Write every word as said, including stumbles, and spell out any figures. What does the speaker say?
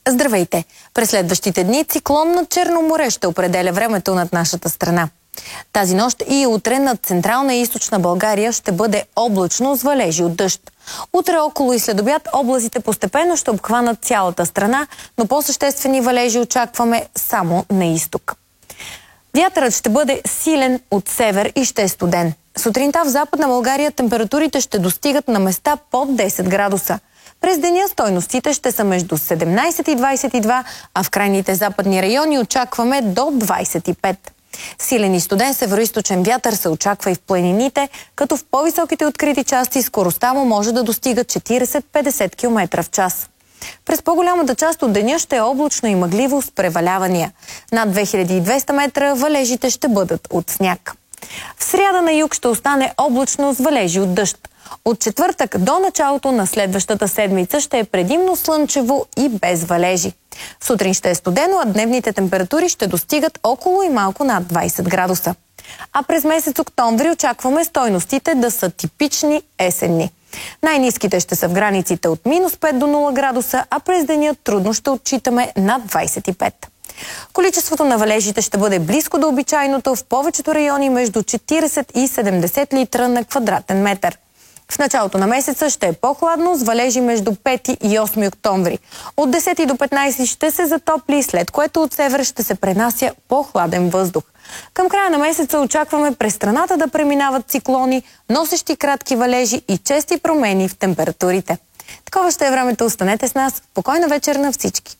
Здравейте! През следващите дни циклон над Черно море ще определя времето над нашата страна. Тази нощ и утре над централна и източна България ще бъде облачно с валежи от дъжд. Утре около и следобед облаците постепенно ще обхванат цялата страна, но по-съществени валежи очакваме само на изток. Вятърът ще бъде силен от север и ще е студен. Сутринта в Западна България температурите ще достигат на места под десет градуса. През деня стойностите ще са между седемнайсет и двайсет и два, а в крайните западни райони очакваме до двайсет и пет. Силен и студен североизточен вятър се очаква и в планините, като в по-високите открити части скоростта му може да достига четирийсет до петдесет километра в час. През по-голямата част от деня ще е облачно и мъгливо с превалявания. Над две хиляди и двеста метра валежите ще бъдат от сняг. В сряда на юг ще остане облачно с валежи от дъжд. От четвъртък до началото на следващата седмица ще е предимно слънчево и без валежи. Сутрин ще е студено, а дневните температури ще достигат около и малко над двайсет градуса. А през месец октомври очакваме стойностите да са типични есенни. Най-ниските ще са в границите от минус пет до нула градуса, а през деня трудно ще отчитаме над двайсет и пет. Количеството на валежите ще бъде близко до обичайното, в повечето райони между четирийсет и седемдесет литра на квадратен метър. В началото на месеца ще е по-хладно с валежи между пети и осми октомври. От десети до петнайсети ще се затопли, след което от север ще се пренася по-хладен въздух. Към края на месеца очакваме през страната да преминават циклони, носещи кратки валежи и чести промени в температурите. Такова ще е времето. Останете с нас. Спокойна вечер на всички!